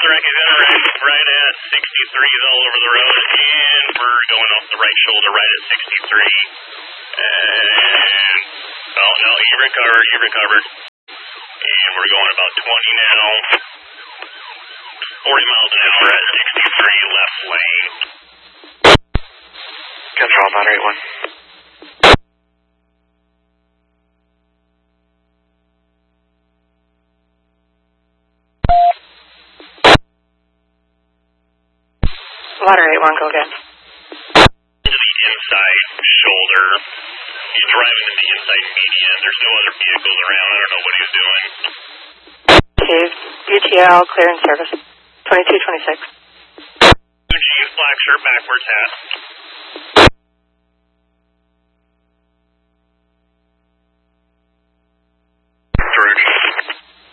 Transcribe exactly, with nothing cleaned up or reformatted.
wreck is in a wreck right at sixty-three all over the road, and we're going off the right shoulder right at sixty-three. And, oh no, you recovered, you recovered. And we're going about twenty now. forty miles an hour at sixty-three, left lane. Control, battery one. Water eight one, go again. To the inside shoulder. He's driving to the inside median. There's no other vehicles around. I don't know what he's doing. Steve, U T L, clear in service. twenty-two twenty-six. Two G, flag shirt backwards hat.